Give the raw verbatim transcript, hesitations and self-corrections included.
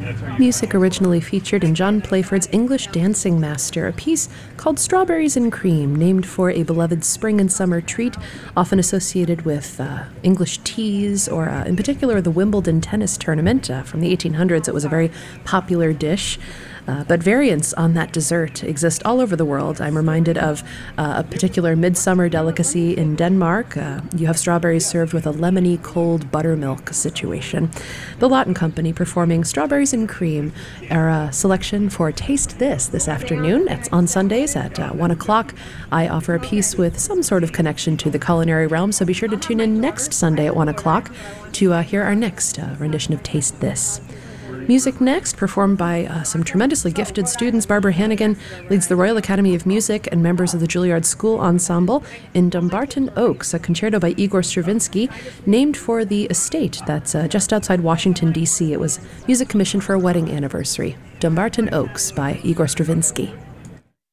Music originally featured in John Playford's English Dancing Master, a piece called Strawberries and Cream, named for a beloved spring and summer treat, often associated with uh, English teas, or uh, in particular the Wimbledon tennis tournament. Uh, from the eighteen hundreds, it was a very popular dish. Uh, but variants on that dessert exist all over the world. I'm reminded of uh, a particular midsummer delicacy in Denmark. Uh, you have strawberries served with a lemony cold buttermilk situation. The Lawton Company performing Strawberries and Cream, our uh, selection for Taste This this afternoon. It's on Sundays at uh, one o'clock. I offer a piece with some sort of connection to the culinary realm, so be sure to tune in next Sunday at one o'clock to uh, hear our next uh, rendition of Taste This. Music next, performed by uh, some tremendously gifted students. Barbara Hannigan leads the Royal Academy of Music and members of the Juilliard School Ensemble in Dumbarton Oaks, a concerto by Igor Stravinsky, named for the estate that's uh, just outside Washington, D C It was music commissioned for a wedding anniversary. Dumbarton Oaks by Igor Stravinsky.